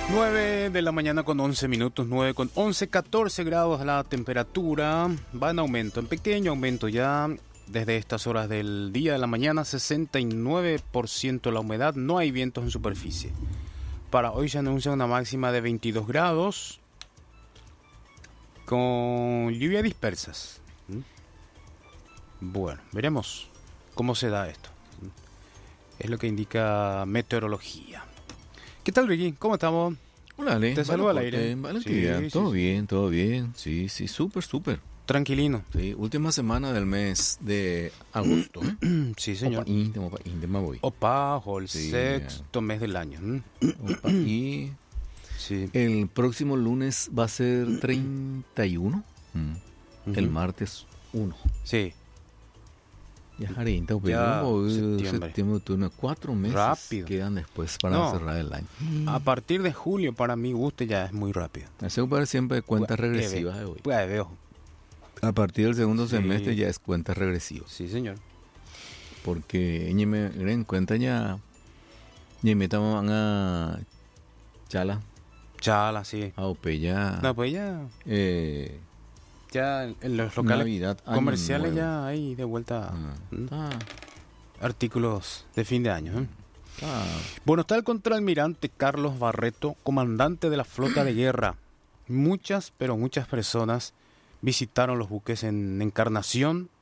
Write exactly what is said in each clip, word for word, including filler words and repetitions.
nueve de la mañana con once minutos, nueve con once, catorce grados la temperatura, va en aumento, en pequeño aumento ya desde estas horas del día de la mañana, sesenta y nueve por ciento la humedad, no hay vientos en superficie. Para hoy se anuncia una máxima de veintidós grados con lluvia dispersas. Bueno, veremos cómo se da esto. Es lo que indica meteorología. ¿Qué tal, Ricky? ¿Cómo estamos? Hola, Ale. Te saludo al aire. Sí, sí, todo sí. bien, todo bien. Sí, sí, súper, súper. Tranquilino. Sí, última semana del mes de agosto. ¿eh? Sí, señor. Opa, íntimo, opa, íntimo, voy. Opa, el Sí, sexto mes del año. Opa, y Sí. el próximo lunes va a ser treinta y uno. Mm. Ujú. El martes uno. Sí. Ya, Jarita, Ya, pero, septiembre. septiembre, octubre, cuatro meses Rápido. quedan después para No. cerrar el año. A partir de julio, para mí, guste ya es muy rápido. Eso para siempre cuentas Pues, regresivas eh, de hoy. Pues veo. A partir del segundo Sí. semestre ya es cuentas regresivas. Sí, señor. Porque ñeme en cuenta ya ñeme van a chala Chala, sí. a opeya No, pues ya, eh, ya en los locales Navidad, Año comerciales Nuevo. ya hay de vuelta Ah, ¿m? está, artículos de fin de año. ¿eh? está. Bueno, está el contraalmirante Carlos Barreto, comandante de la flota de guerra. Muchas, pero muchas personas visitaron los buques en Encarnación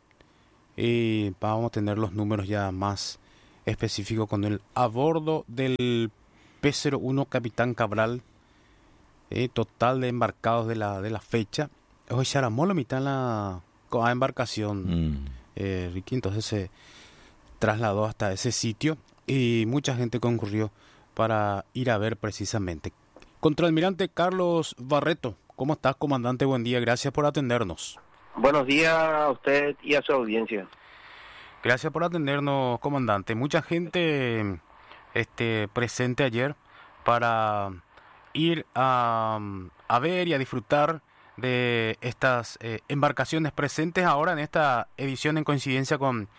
y vamos a tener los números ya más específicos con el a bordo del P cero uno Capitán Cabral, eh, total de embarcados de la, de la fecha. Hoy se armó la mitad en la co- a embarcación, Mm. eh, Ricky, entonces se trasladó hasta ese sitio y mucha gente concurrió para ir a ver precisamente. Contraalmirante Carlos Barreto, ¿cómo estás, comandante? Buen día, gracias por atendernos. Buenos días a usted y a su audiencia. Gracias por atendernos, comandante. Mucha gente este, presente ayer para ir a, a ver y a disfrutar de estas eh, embarcaciones presentes ahora en esta edición en coincidencia con,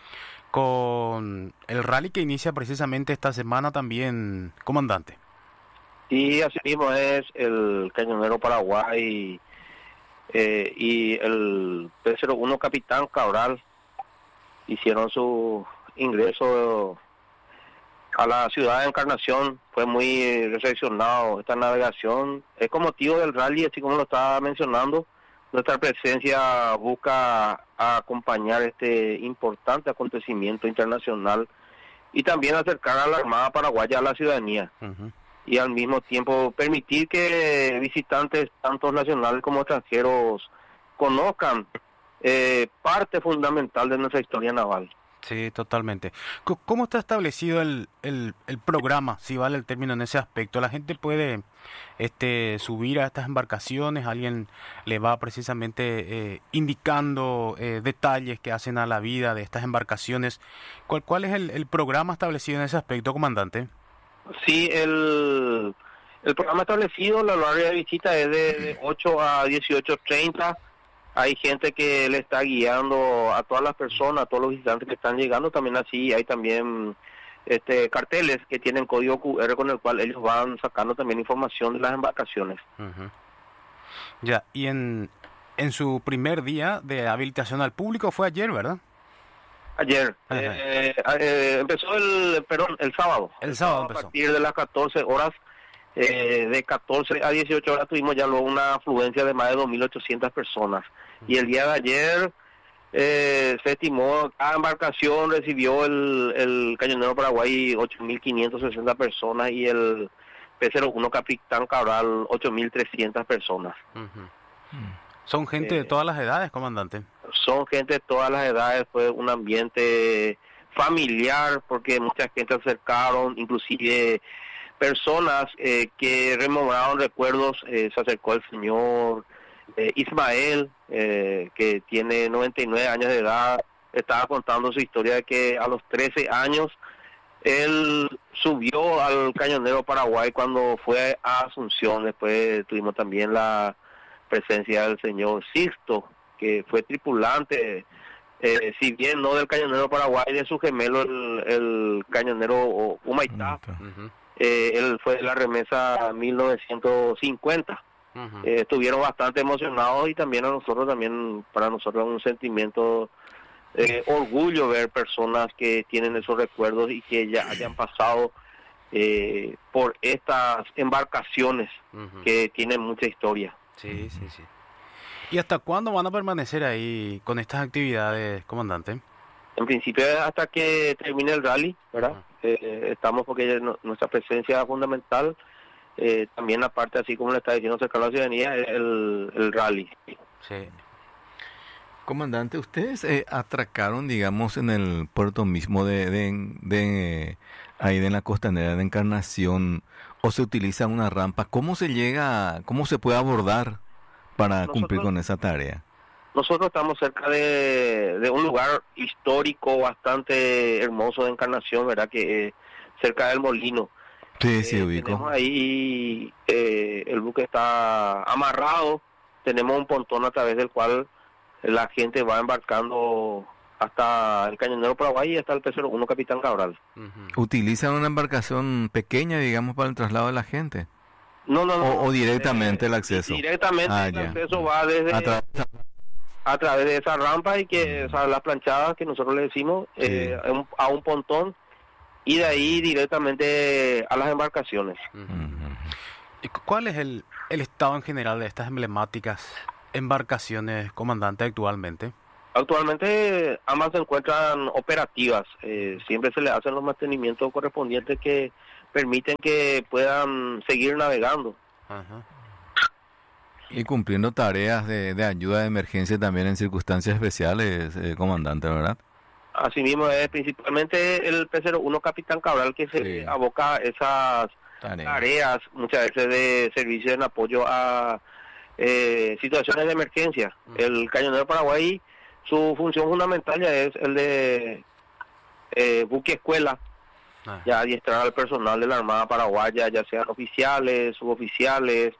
con el rally que inicia precisamente esta semana también, comandante. Y así mismo es el Cañonero Paraguay eh, y el P cero uno Capitán Cabral hicieron su ingreso a la ciudad de Encarnación. Fue muy recepcionado esta navegación. Es con motivo del rally, así como lo estaba mencionando. Nuestra presencia busca acompañar este importante acontecimiento internacional y también acercar a la Armada Paraguaya a la ciudadanía. Uh-huh. Y al mismo tiempo permitir que visitantes, tanto nacionales como extranjeros, conozcan eh, parte fundamental de nuestra historia naval. Sí, totalmente. C- ¿Cómo está establecido el, el, el programa, si vale el término en ese aspecto? ¿La gente puede este, subir a estas embarcaciones? ¿Alguien le va precisamente eh, indicando eh, detalles que hacen a la vida de estas embarcaciones? ¿Cuál, cuál es el, el programa establecido en ese aspecto, comandante? Sí, el, el programa establecido, la horario de visita es de, de ocho a dieciocho treinta. Hay gente que le está guiando a todas las personas, a todos los visitantes que están llegando. También así hay también este carteles que tienen código cu erre con el cual ellos van sacando también información de las embarcaciones. Uh-huh. Ya, y en, en su primer día de habilitación al público fue ayer, ¿verdad? Ayer, Ajá. eh, eh, empezó el, perdón, el sábado. El sábado A empezó. partir de las catorce horas, eh, de catorce a dieciocho horas tuvimos ya luego una afluencia de más de dos mil ochocientas personas. Y el día de ayer eh, se estimó, cada embarcación recibió el, el Cañonero Paraguay ocho mil quinientas sesenta personas y el P cero uno Capitán Cabral ocho mil trescientas personas. Uh-huh. ¿Son gente de Eh, todas las edades, comandante? Son gente de todas las edades, fue un ambiente familiar porque mucha gente se acercaron, inclusive personas eh, que rememoraron recuerdos, eh, se acercó el señor eh, Ismael, eh, que tiene noventa y nueve años de edad, estaba contando su historia de que a los trece años él subió al Cañonero Paraguay cuando fue a Asunción. Después tuvimos también la presencia del señor Sixto, que fue tripulante, eh, si bien no del Cañonero Paraguay, de su gemelo, el, el Cañonero Humaitá. Uh-huh. eh, él fue de la remesa mil novecientos cincuenta. Uh-huh. eh, estuvieron bastante emocionados y también a nosotros, también para nosotros un sentimiento, eh, orgullo ver personas que tienen esos recuerdos y que ya hayan pasado eh, por estas embarcaciones uh-huh. que tienen mucha historia. Sí, sí, sí. ¿Y hasta cuándo van a permanecer ahí con estas actividades, comandante? En principio hasta que termine el rally, ¿verdad? Uh-huh. Eh, estamos porque no, nuestra presencia es fundamental. Eh, también aparte, así como le está diciendo cerca de la ciudadanía, el, el rally. Sí. Comandante, ¿ustedes eh, atracaron, digamos, en el puerto mismo de, de, de ahí de la costanera de Encarnación, o se utiliza una rampa? ¿Cómo se llega, cómo se puede abordar para nosotros, cumplir con esa tarea? Nosotros estamos cerca de, de un lugar histórico bastante hermoso de Encarnación, ¿verdad? Que eh, cerca del molino. Sí, sí, eh, ubico. Tenemos ahí, eh, el buque está amarrado, tenemos un pontón a través del cual la gente va embarcando hasta el Cañonero Paraguay y hasta el P cero uno Capitán Cabral. Uh-huh. ¿Utilizan una embarcación pequeña, digamos, para el traslado de la gente? No, no, no. ¿O, o directamente eh, el acceso? Directamente ah, el ya. acceso va desde... A, tra- a través de esa rampa y que, uh-huh. o sea, las planchadas que nosotros le decimos, sí. eh, a, un, a un pontón, y de ahí directamente a las embarcaciones. Uh-huh. ¿Y cuál es el, el estado en general de estas emblemáticas embarcaciones, comandante, actualmente? Actualmente ambas se encuentran operativas. Eh, siempre se le hacen los mantenimientos correspondientes que permiten que puedan seguir navegando. Uh-huh. Y cumpliendo tareas de, de ayuda de emergencia también en circunstancias especiales, eh, comandante, ¿verdad? Asimismo es principalmente el P cero uno Capitán Cabral que se sí. aboca a esas tareas. tareas, muchas veces de servicio en apoyo a eh, situaciones de emergencia. Uh-huh. El Cañonero Paraguay, su función fundamental ya es el de eh, buque escuela, uh-huh. ya adiestrar al personal de la Armada Paraguaya, ya sean oficiales, suboficiales,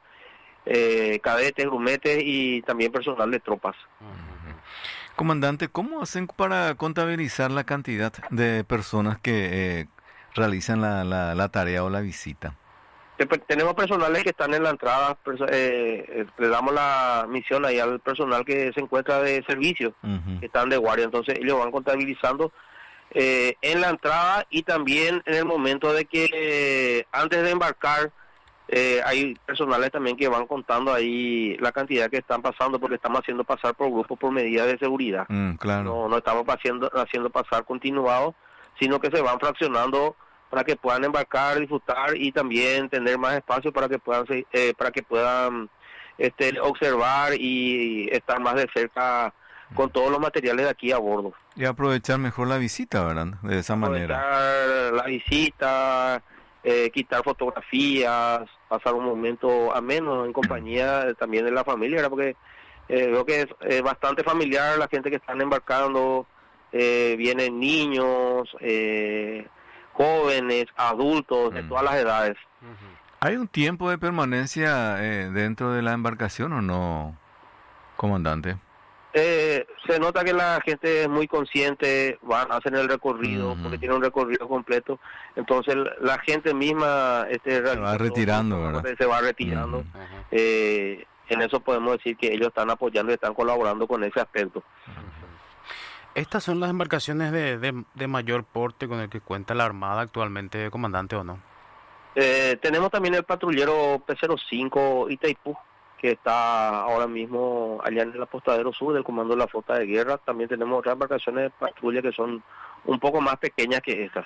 eh, cadetes, grumetes y también personal de tropas. Uh-huh. Comandante, ¿cómo hacen para contabilizar la cantidad de personas que eh, realizan la, la, la tarea o la visita? Tenemos personales que están en la entrada, eh, le damos la misión ahí al personal que se encuentra de servicio, uh-huh. que están de guardia, entonces ellos van contabilizando eh, en la entrada y también en el momento de que eh, antes de embarcar, Eh, hay personales también que van contando ahí la cantidad que están pasando, porque estamos haciendo pasar por grupos por medidas de seguridad. Mm, claro. No, no estamos haciendo, haciendo pasar continuado, sino que se van fraccionando para que puedan embarcar, disfrutar y también tener más espacio para que puedan eh, para que puedan este, observar y estar más de cerca con todos los materiales de aquí a bordo. Y aprovechar mejor la visita, ¿verdad? De esa aprovechar manera. la visita. Eh, quitar fotografías, pasar un momento ameno en compañía también de la familia, ¿verdad? Porque eh, veo que es eh, bastante familiar la gente que están embarcando, eh, vienen niños, eh, jóvenes, adultos, de todas las edades. ¿Hay un tiempo de permanencia eh, dentro de la embarcación o no, comandante? Eh, se nota que la gente es muy consciente, van, hacen el recorrido, uh-huh. porque tiene un recorrido completo, entonces la gente misma este, se va retirando, todo, ¿verdad? Se va retirando. Uh-huh. Eh, en eso podemos decir que ellos están apoyando y están colaborando con ese aspecto. Uh-huh. ¿Estas son las embarcaciones de, de, de mayor porte con el que cuenta la Armada actualmente, comandante, o no? Eh, tenemos también el patrullero P cero cinco Itaipú, que está ahora mismo allá en el apostadero sur del Comando de la Flota de Guerra. También tenemos otras embarcaciones de patrulla que son un poco más pequeñas que estas.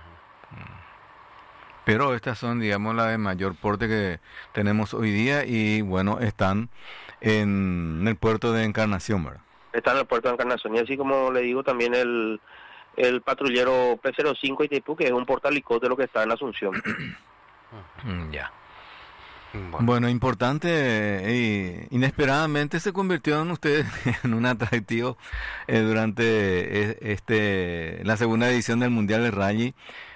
Pero estas son, digamos, las de mayor porte que tenemos hoy día y, bueno, están en el puerto de Encarnación, ¿verdad? Están en el puerto de Encarnación. Y así como le digo, también el, el patrullero P cero cinco Itaipú, que es un portahelicóptero que está en Asunción. Ya. Bueno, bueno, importante e inesperadamente se convirtió en ustedes en un atractivo eh, durante este la segunda edición del Mundial de Rally.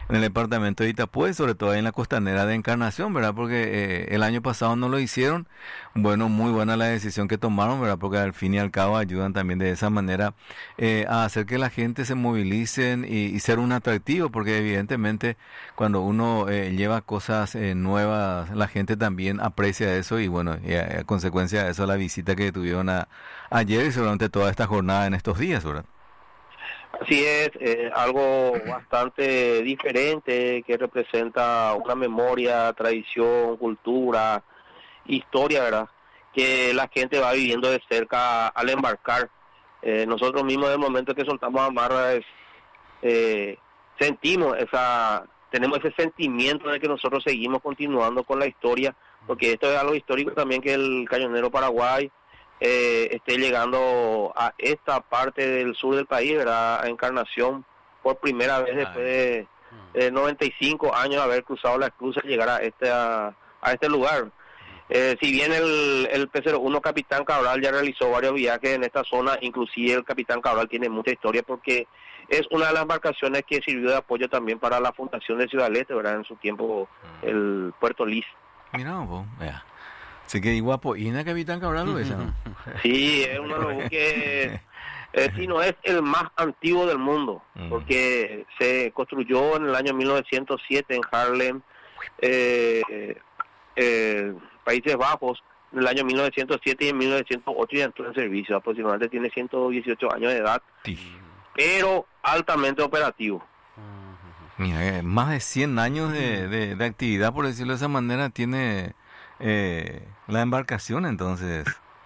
en el departamento de Itapúa, sobre todo ahí en la costanera de Encarnación, ¿verdad? Porque eh, el año pasado no lo hicieron. Bueno, muy buena la decisión que tomaron, ¿verdad? Porque al fin y al cabo ayudan también de esa manera eh, a hacer que la gente se movilice y, y ser un atractivo, porque evidentemente cuando uno eh, lleva cosas eh, nuevas, la gente también aprecia eso y bueno, y a, a consecuencia de eso la visita que tuvieron a, ayer y seguramente toda esta jornada en estos días, ¿verdad? Así es, eh, algo bastante diferente que representa una memoria, tradición, cultura, historia, ¿verdad? Que la gente va viviendo de cerca al embarcar. Eh, nosotros mismos, en el momento que soltamos amarras, eh, sentimos esa, tenemos ese sentimiento de que nosotros seguimos continuando con la historia, porque esto es algo histórico también, que el Cañonero Paraguay eh, esté llegando a esta parte del sur del país, ¿verdad? A Encarnación, por primera vez después de eh, noventa y cinco años de haber cruzado las cruces, llegar a este, a, a este lugar. Eh, si bien el, el P cero uno Capitán Cabral ya realizó varios viajes en esta zona, inclusive el Capitán Cabral tiene mucha historia porque es una de las embarcaciones que sirvió de apoyo también para la fundación de Ciudad del Este, ¿verdad? En su tiempo, el Puerto Lis. Mira, vos, vea. Así que guapo, ¿y una Capitán Cabral o esa, no? Sí, es uno de los buques, eh, si no es el más antiguo del mundo, porque se construyó en el año mil novecientos siete en Haarlem, eh, eh, Países Bajos, en el año mil novecientos siete y en mil novecientos ocho ya entró en servicio. Aproximadamente tiene ciento dieciocho años de edad, sí, pero altamente operativo. Mira, eh, más de cien años de, de, de actividad, por decirlo de esa manera, tiene eh, la embarcación, entonces.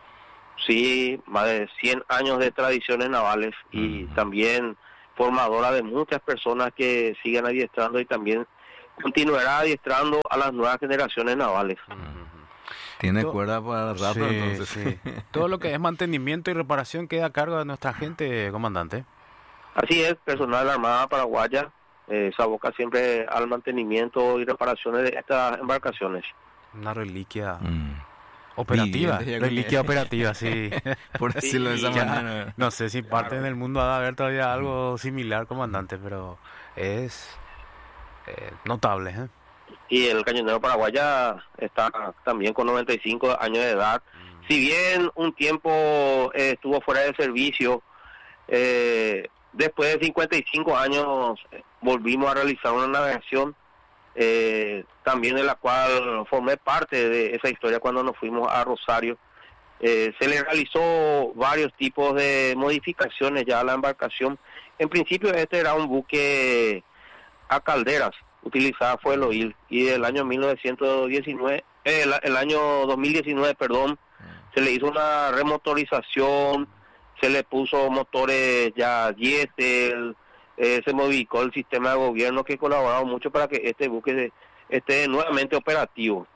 Sí, más de cien años de tradiciones navales y uh-huh. también formadora de muchas personas que siguen adiestrando y también continuará adiestrando a las nuevas generaciones navales. Uh-huh. Tiene Todo, cuerda para el rato, sí, entonces. Sí. Todo lo que es mantenimiento y reparación queda a cargo de nuestra gente, comandante. Así es, personal de la Armada Paraguaya eh, se aboca siempre al mantenimiento y reparaciones de estas embarcaciones. Una reliquia mm. operativa, Bien, reliquia operativa, sí. Por decirlo sí, de esa ya, manera. No sé si parte claro. del mundo ha de haber todavía algo similar, comandante, pero es eh, notable, ¿eh? Y el Cañonero Paraguaya está también con noventa y cinco años de edad. Mm. Si bien un tiempo eh, estuvo fuera de servicio, eh, después de cincuenta y cinco años eh, volvimos a realizar una navegación, eh, también de la cual formé parte de esa historia cuando nos fuimos a Rosario. Eh, se le realizó varios tipos de modificaciones ya a la embarcación. En principio este era un buque a calderas, utilizaba fuel oil, y el año mil novecientos diecinueve, eh, el, el año dos mil diecinueve, perdón, se le hizo una remotorización, se le puso motores ya diésel, eh, se modificó el sistema de gobierno que colaboraba mucho para que este buque esté nuevamente operativo.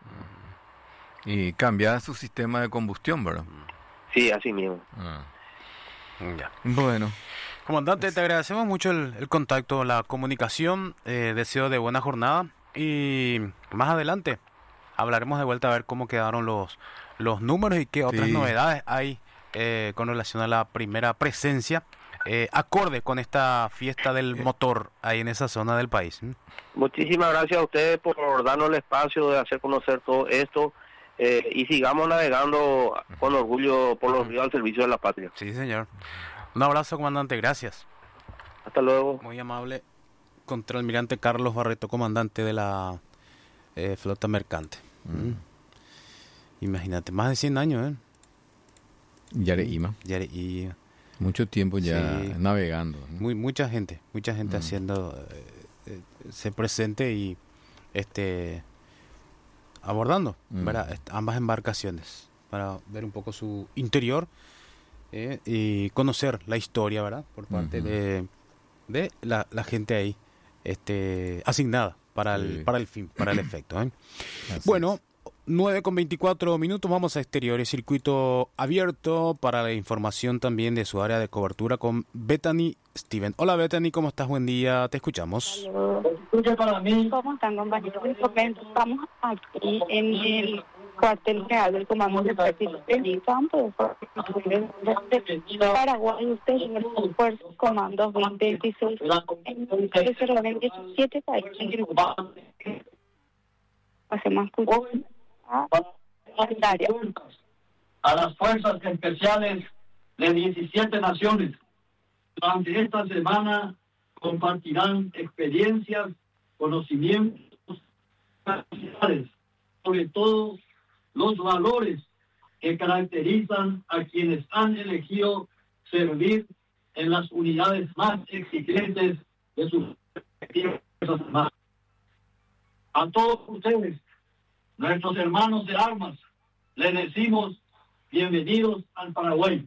Y cambiar su sistema de combustión, ¿verdad? Sí, así mismo. Ah. Ya. Bueno. Comandante, te agradecemos mucho el, el contacto, la comunicación, eh, deseo de buena jornada y más adelante hablaremos de vuelta a ver cómo quedaron los, los números y qué otras sí. novedades hay eh, con relación a la primera presencia, eh, acorde con esta fiesta del motor ahí en esa zona del país. Muchísimas gracias a ustedes por darnos el espacio de hacer conocer todo esto. Eh, y sigamos navegando con orgullo por los ríos al servicio de la patria. Sí, señor. Un abrazo, comandante, gracias. Hasta luego. Muy amable. Contraalmirante Carlos Barreto, comandante de la eh, flota mercante. Mm. Imagínate, más de cien años, ¿eh? Yareima. Yareima. Mucho tiempo ya sí. navegando. ¿no? Muy, mucha gente, mucha gente mm. haciendo, eh, eh, se presente y este... abordando mm. ¿verdad? ambas embarcaciones para ver un poco su interior eh, y conocer la historia, ¿verdad? Por parte uh-huh. de, de la, la gente ahí este, asignada para el, sí. para el fin, para el efecto. ¿eh? Bueno, nueve con veinticuatro minutos, vamos a exteriores, circuito abierto para la información también de su área de cobertura con Bethany Steven. Hola Bethany, ¿cómo estás? Buen día, te escuchamos. ¿Cómo están, compañeros? Estamos aquí en el cuartel general del Comando de Ejército en campo de Paraguay, usted en el esfuerzo Comando veinte veintiséis en cero veintisiete países. Hacemos a a las fuerzas especiales de diecisiete naciones. Durante esta semana compartirán experiencias, conocimientos, capacidades, sobre todo los valores que caracterizan a quienes han elegido servir en las unidades más exigentes de sus respectivas fuerzas armadas. A todos ustedes, nuestros hermanos de armas, les decimos bienvenidos al Paraguay.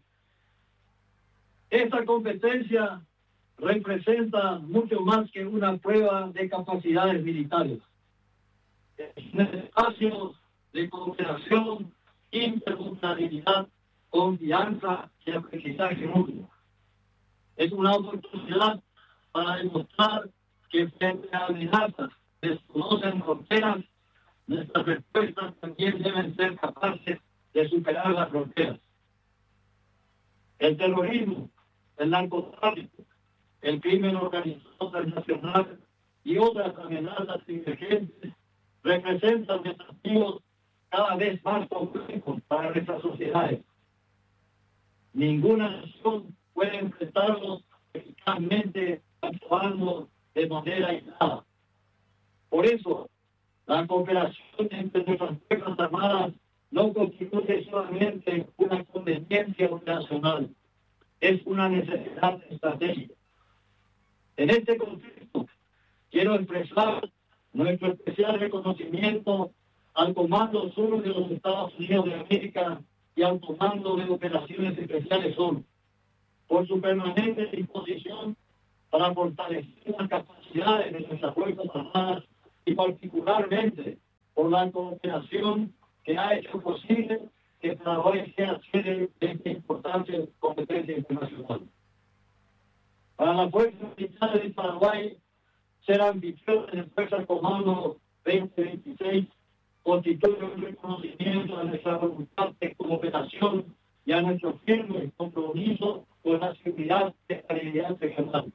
Esta competencia representa mucho más que una prueba de capacidades militares. Es un espacio de cooperación, interculturalidad, confianza y aprendizaje mutuo. Es una oportunidad para demostrar que frente a amenazas desconocen fronteras, nuestras respuestas también deben ser capaces de superar las fronteras. El terrorismo, el narcotráfico, el crimen organizado transnacional y otras amenazas emergentes representan desafíos cada vez más complejos para nuestras sociedades. Ninguna nación puede enfrentarlos eficazmente actuando de manera aislada. Por eso, la cooperación entre nuestras fuerzas armadas no constituye solamente una conveniencia operacional, es una necesidad estratégica. En este contexto, quiero expresar nuestro especial reconocimiento al Comando Sur de los Estados Unidos de América y al Comando de Operaciones Especiales Sur, por su permanente disposición para fortalecer las capacidades de nuestras Fuerzas Armadas y particularmente por la cooperación que ha hecho posible que Paraguay sea sede de esta importante competencia internacional. Para las Fuerzas Militares de Paraguay, ser anfitrión en el Fuerza Comando veinte veintiséis constituye un reconocimiento de nuestra voluntad de cooperación y a nuestro firme compromiso con la seguridad y estabilidad regional.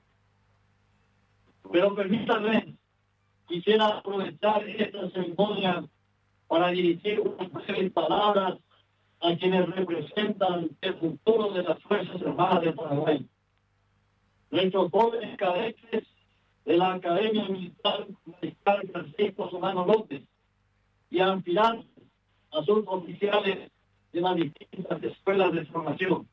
Pero permítanme, quisiera aprovechar esta ceremonia para dirigir unas breves palabras a quienes representan el futuro de las Fuerzas Armadas de Paraguay. Nuestros jóvenes cadetes de la Academia Militar Mariscal Francisco Solano López y aspirantes a suboficiales de las distintas escuelas de formación.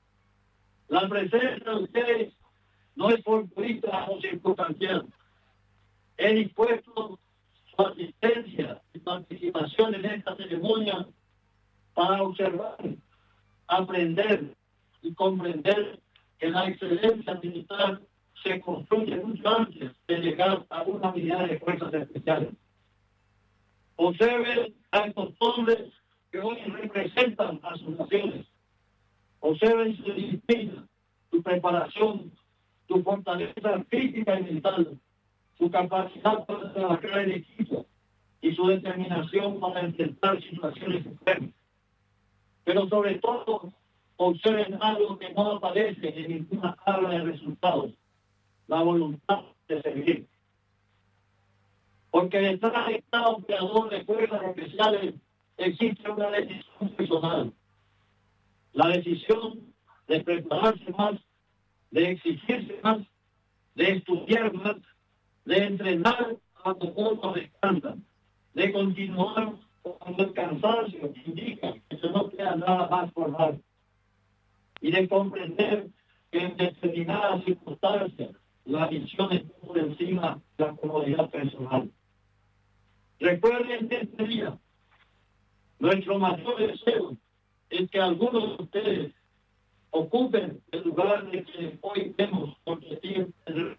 La presencia de ustedes no es fortuita o circunstancial. He dispuesto su asistencia y participación en esta ceremonia para observar, aprender y comprender que la excelencia militar se construye mucho antes de llegar a una unidad de fuerzas especiales. Observen a estos hombres que hoy representan a sus naciones. Observen su disciplina, su preparación, su fortaleza física y mental, su capacidad para trabajar en equipo y su determinación para enfrentar situaciones extremas. Pero sobre todo, observen algo que no aparece en ninguna tabla de resultados: la voluntad de servir. Porque detrás de cada operador de fuerzas especiales existe una decisión personal. La decisión de prepararse más, de exigirse más, de estudiar más, de entrenar cuando otros descansan, de continuar cuando el cansancio indica que se no queda nada más por dar, y de comprender que en determinadas circunstancias la visión está por encima de la comodidad personal. Recuerden este día, nuestro mayor deseo es que algunos de ustedes ocupen el lugar de que hoy vemos competir en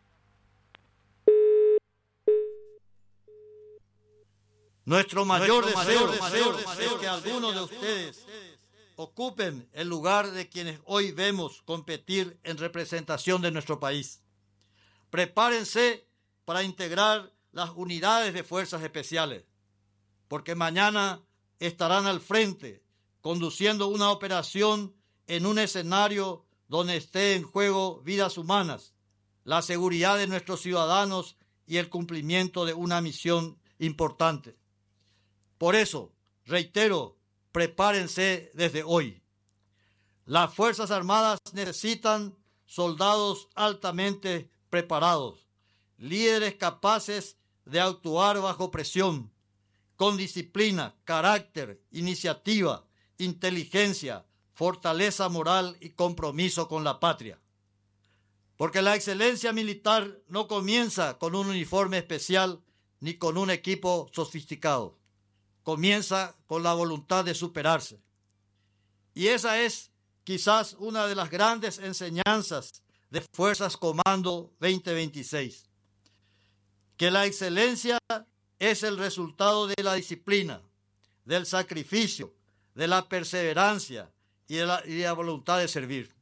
Nuestro mayor deseo es que algunos de ustedes ocupen el lugar de quienes hoy vemos competir en representación de nuestro país. Prepárense para integrar las unidades de fuerzas especiales, porque mañana estarán al frente, conduciendo una operación en un escenario donde esté en juego vidas humanas, la seguridad de nuestros ciudadanos y el cumplimiento de una misión importante. Por eso, reitero, prepárense desde hoy. Las Fuerzas Armadas necesitan soldados altamente preparados, líderes capaces de actuar bajo presión, con disciplina, carácter, iniciativa, inteligencia, fortaleza moral y compromiso con la patria. Porque la excelencia militar no comienza con un uniforme especial ni con un equipo sofisticado. Comienza con la voluntad de superarse. Y esa es quizás una de las grandes enseñanzas de Fuerzas Comando veinte veintiséis. Que la excelencia es el resultado de la disciplina, del sacrificio, de la perseverancia y de la, y de la voluntad de servir.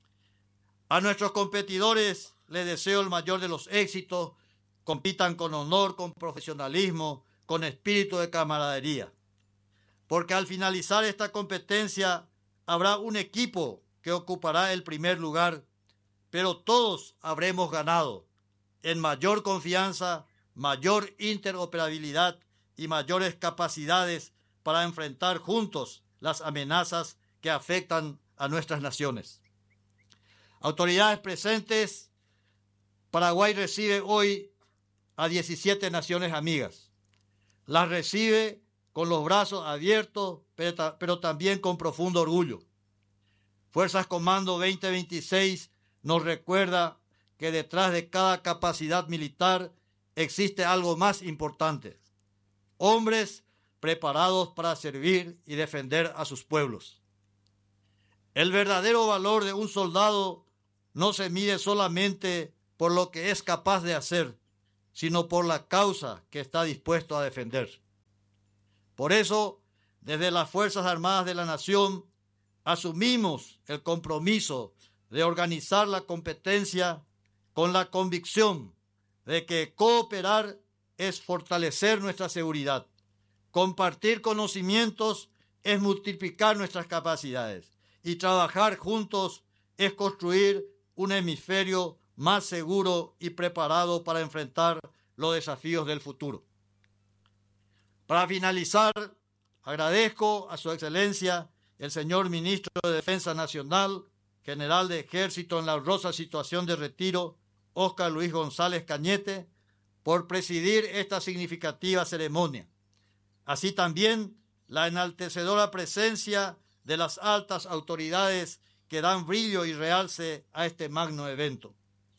A nuestros competidores les deseo el mayor de los éxitos, compitan con honor, con profesionalismo, con espíritu de camaradería. Porque al finalizar esta competencia habrá un equipo que ocupará el primer lugar, pero todos habremos ganado en mayor confianza, mayor interoperabilidad y mayores capacidades para enfrentar juntos las amenazas que afectan a nuestras naciones. Autoridades presentes, Paraguay recibe hoy a diecisiete naciones amigas. Las recibe con los brazos abiertos, pero, pero también con profundo orgullo. Fuerzas Comando veinte veintiséis nos recuerda que detrás de cada capacidad militar existe algo más importante: hombres preparados para servir y defender a sus pueblos. El verdadero valor de un soldado no se mide solamente por lo que es capaz de hacer, sino por la causa que está dispuesto a defender. Por eso, desde las Fuerzas Armadas de la Nación, asumimos el compromiso de organizar la competencia con la convicción de que cooperar es fortalecer nuestra seguridad. Compartir conocimientos es multiplicar nuestras capacidades. Y trabajar juntos es construir un hemisferio más seguro y preparado para enfrentar los desafíos del futuro. Para finalizar, agradezco a Su Excelencia el señor Ministro de Defensa Nacional, General de Ejército en la honrosa situación de retiro, Óscar Luis González Cañete, por presidir esta significativa ceremonia. Así también la enaltecedora presencia de las altas autoridades que dan brillo y realce a este magno evento.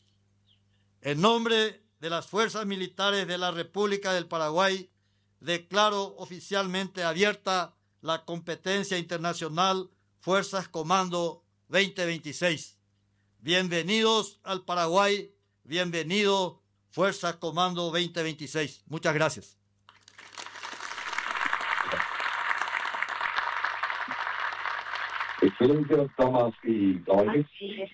En nombre de las Fuerzas Militares de la República del Paraguay, declaro oficialmente abierta la competencia internacional Fuerzas Comando veinte veintiséis. Bienvenidos al Paraguay, bienvenido Fuerzas Comando veinte veintiséis. Muchas gracias. Excelencias, damas y caballeros. Así es,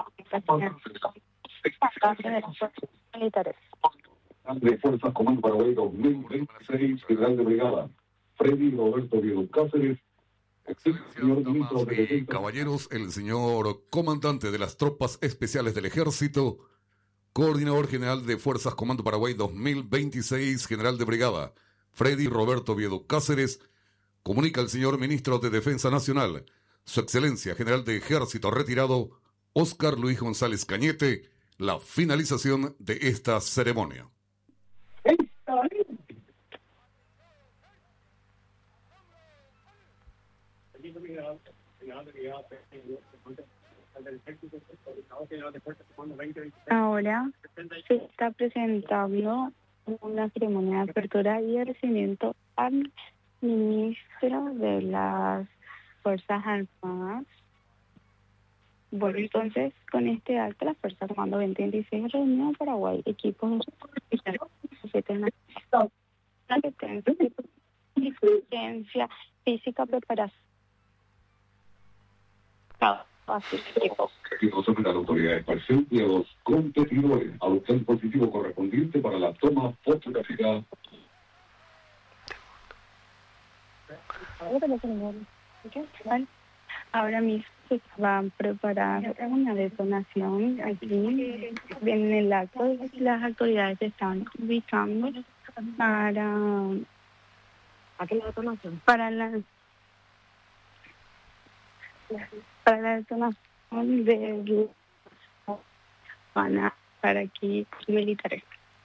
de las fuerzas militares. De Fuerzas Comando Paraguay dos mil veintiséis, General de Brigada, Freddy Roberto Viedo Cáceres. Excelencias, damas y caballeros, el señor comandante de las Tropas Especiales del Ejército, Coordinador General de Fuerzas Comando Paraguay dos mil veintiséis, General de Brigada, Freddy Roberto Viedo Cáceres, comunica al señor Ministro de Defensa Nacional, Su Excelencia General de Ejército retirado, Óscar Luis González Cañete, la finalización de esta ceremonia. Ahora se está presentando una ceremonia de apertura y de recibimiento al ministro de las Fuerzas Armadas. Bueno, entonces, con este acto, la Fuerza Comando veinte veintiséis reunió en Paraguay equipos de inteligencia, física, preparación. Nosotros la autoridad de expresión y a los competidores adoptar el positivo correspondiente para la toma fotográfica. Ahora mismo se va a preparar una detonación aquí en el acto. Las autoridades se están ubicando para... ¿A qué la detonación? Para la, para la detonación de... Para, para aquí militares.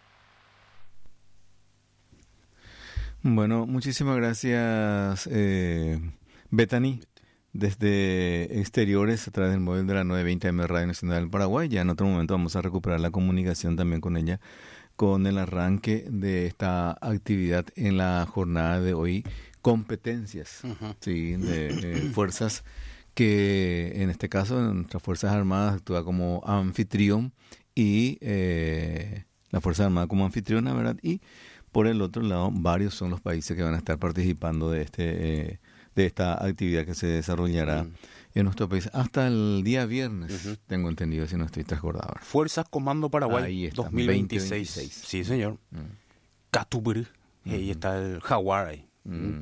Bueno, muchísimas gracias, eh, Bethany. Desde exteriores, a través del móvil de la novecientos veinte M Radio Nacional del Paraguay. Ya en otro momento vamos a recuperar la comunicación también con ella, con el arranque de esta actividad en la jornada de hoy, competencias, uh-huh. sí, de, de fuerzas que, en este caso, nuestras Fuerzas Armadas actúa como anfitrión y eh, la Fuerza Armada como anfitriona, ¿verdad? Y por el otro lado, varios son los países que van a estar participando de este eh, de esta actividad que se desarrollará mm. en nuestro país hasta el día viernes, uh-huh. tengo entendido, si no estoy transbordado. Fuerzas Comando Paraguay está, dos mil veintiséis. Sí, señor. Mm. Catubri, mm. ahí está el Jaguar. Ahí. Mm.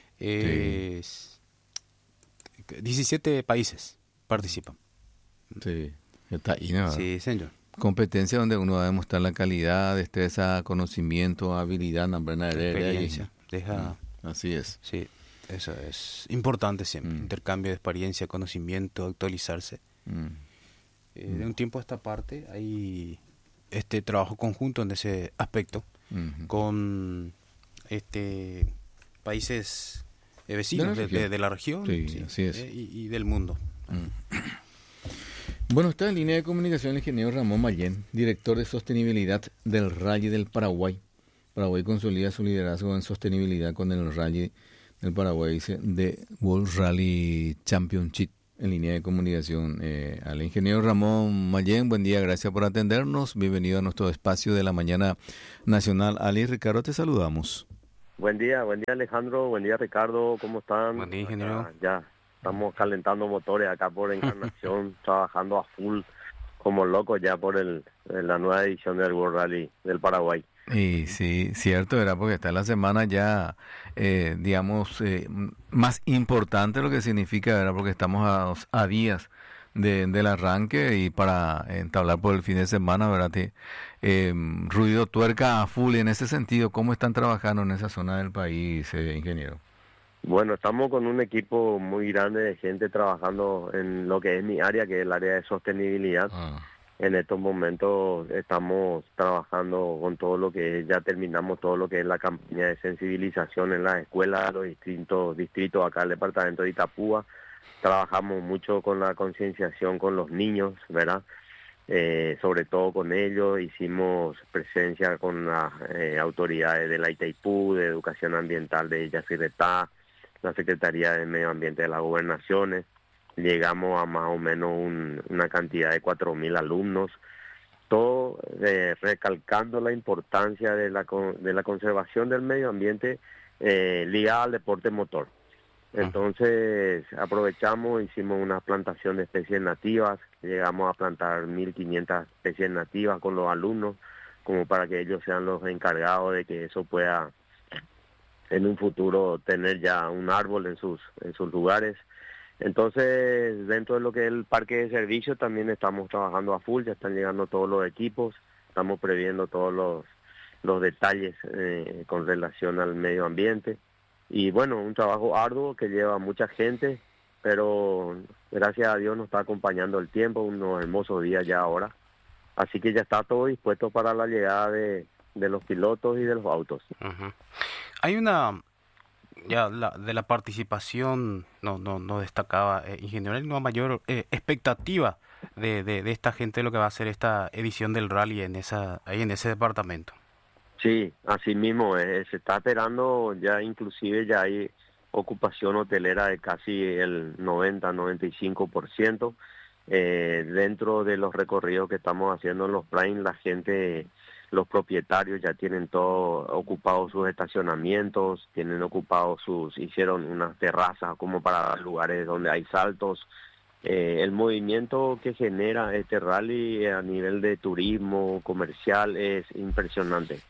Es... Sí. diecisiete países participan. Sí, está ahí, ¿no? Sí, señor. Competencia donde uno va a demostrar la calidad, destreza, conocimiento, habilidad, experiencia. Deja... Mm. Así es. Sí. Eso es importante siempre, mm. intercambio de experiencia, conocimiento, actualizarse. Mm. Eh, de un tiempo a esta parte hay este trabajo conjunto en ese aspecto mm-hmm. con este países eh, vecinos de la, de, de, de la región sí, sí, así es. Eh, y, y del mundo. Mm. Bueno, está en línea de comunicación el ingeniero Ramón Mallén, director de sostenibilidad del Rally del Paraguay. Paraguay consolida su liderazgo en sostenibilidad con el Rally el Paraguay de World Rally Championship en línea de comunicación. Eh, al ingeniero Ramón Mallén, buen día, gracias por atendernos. Bienvenido a nuestro espacio de la mañana nacional. Ali y Ricardo, te saludamos. Buen día, buen día Alejandro, buen día Ricardo, ¿cómo están? Buen día, ingeniero. Acá, ya estamos calentando motores acá por Encarnación, trabajando a full como locos ya por el la nueva edición del World Rally del Paraguay. Y sí, cierto, era porque está en la semana ya, eh, digamos, eh, más importante lo que significa, ¿verdad? Porque estamos a, a días de, del arranque y para entablar por el fin de semana, ¿verdad? Eh, ruido tuerca a full. En ese sentido, ¿cómo están trabajando en esa zona del país, eh, ingeniero? Bueno, estamos con un equipo muy grande de gente trabajando en lo que es mi área, que es el área de sostenibilidad. Ah. En estos momentos estamos trabajando con todo lo que ya terminamos todo lo que es la campaña de sensibilización en las escuelas, los distintos distritos acá del departamento de Itapúa. Trabajamos mucho con la concienciación con los niños, ¿verdad? Eh, sobre todo con ellos, hicimos presencia con las eh, autoridades de la Itaipú, de Educación Ambiental de Yacyretá, la Secretaría de Medio Ambiente de las Gobernaciones. Llegamos a más o menos un, una cantidad de cuatro mil alumnos, todo eh, recalcando la importancia de la, de la conservación del medio ambiente eh, ligada al deporte motor. Entonces aprovechamos, hicimos una plantación de especies nativas, llegamos a plantar mil quinientas especies nativas con los alumnos, como para que ellos sean los encargados de que eso pueda en un futuro tener ya un árbol en sus, en sus lugares. Entonces, dentro de lo que es el parque de servicios también estamos trabajando a full, ya están llegando todos los equipos, estamos previendo todos los, los detalles eh, con relación al medio ambiente. Y bueno, un trabajo arduo que lleva mucha gente, pero gracias a Dios nos está acompañando el tiempo, unos hermosos días ya ahora. Así que ya está todo dispuesto para la llegada de, de los pilotos y de los autos. Uh-huh. Hay una... Ya la, de la participación no no no destacaba eh, ingeniero, hay una mayor eh, expectativa de, de, de esta gente de lo que va a ser esta edición del rally en esa ahí en ese departamento. Sí, así mismo eh, se está esperando, ya inclusive ya hay ocupación hotelera de casi el noventa a noventa y cinco por ciento. Eh, dentro de los recorridos que estamos haciendo en los Prime, la gente, los propietarios ya tienen todo ocupado sus estacionamientos, tienen ocupados sus, hicieron unas terrazas como para lugares donde hay saltos. Eh, el movimiento que genera este rally a nivel de turismo comercial es impresionante.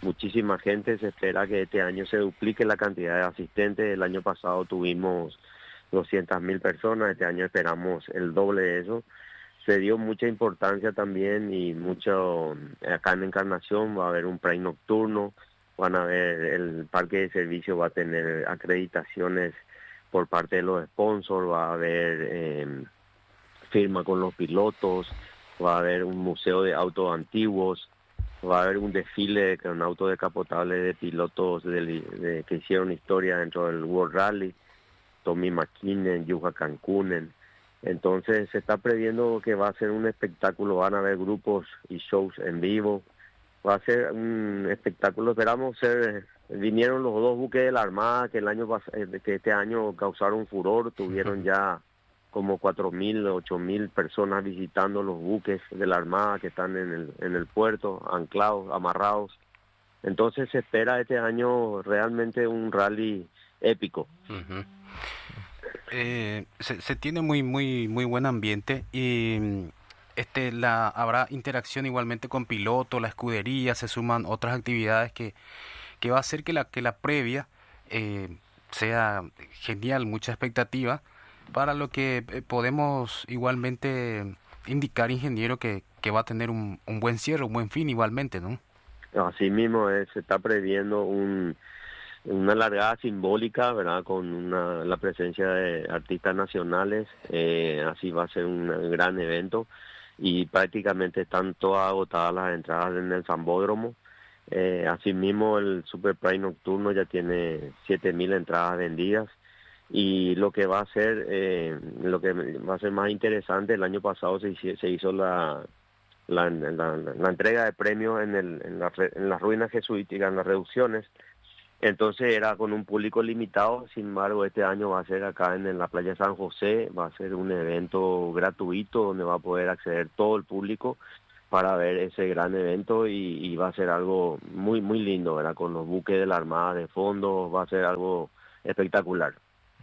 muchísima gente. Se espera que este año se duplique la cantidad de asistentes. El año pasado tuvimos doscientas mil personas, este año esperamos el doble de eso. Se dio mucha importancia también y mucho, acá en Encarnación va a haber un Pride nocturno, van a ver, el parque de servicio va a tener acreditaciones por parte de los sponsors, va a haber eh, firma con los pilotos, va a haber un museo de autos antiguos, va a haber un desfile con autos decapotables de pilotos de, de, que hicieron historia dentro del World Rally, Tommy McKinnon, Juha Kankunen. Entonces se está previendo que va a ser un espectáculo, van a haber grupos y shows en vivo, va a ser un espectáculo, esperamos ser, vinieron los dos buques de la Armada que el año que este año causaron furor, tuvieron ya como cuatro mil, ocho mil personas visitando los buques de la Armada que están en el, en el puerto, anclados, amarrados. Entonces se espera este año realmente un rally épico. Uh-huh. Eh, se, se tiene muy muy muy buen ambiente y este la habrá interacción igualmente con pilotos, la escudería, se suman otras actividades que, que va a hacer que la que la previa eh, sea genial, mucha expectativa, para lo que eh, podemos igualmente indicar, ingeniero, que, que va a tener un, un buen cierre, un buen fin igualmente, ¿no? Así mismo es, se está previendo un una largada simbólica, ¿verdad? Con una, la presencia de artistas nacionales, eh, así va a ser un gran evento y prácticamente están todas agotadas las entradas en el Zambódromo. Eh, asimismo el Super Pride nocturno ya tiene siete mil entradas vendidas y lo que va a ser, eh, lo que va a ser más interesante, el año pasado se, se hizo la la, la, la entrega de premios en, el, en, la, en las ruinas jesuíticas, en las reducciones. Entonces era con un público limitado, sin embargo este año va a ser acá en, en la playa San José, va a ser un evento gratuito donde va a poder acceder todo el público para ver ese gran evento y, y va a ser algo muy muy lindo, ¿verdad? Con los buques de la Armada de fondo, va a ser algo espectacular.